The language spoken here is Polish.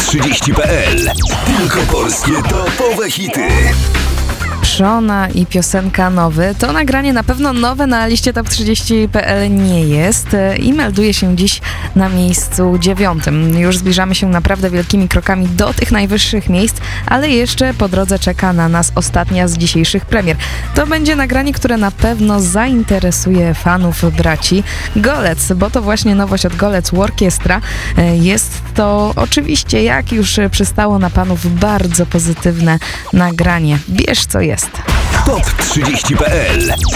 Top30.pl. Tylko polskie topowe hity. Szona i piosenka Nowy. To nagranie na pewno nowe na liście Top30.pl nie jest i melduje się dziś na miejscu 9. Już zbliżamy się naprawdę wielkimi krokami do tych najwyższych miejsc, ale jeszcze po drodze czeka na nas ostatnia z dzisiejszych premier. To będzie nagranie, które na pewno zainteresuje fanów braci Golec, bo to właśnie nowość od Golec Orkiestra. Jest to oczywiście, jak już przystało na panów, bardzo pozytywne nagranie. Bierz co jest. Top30.pl.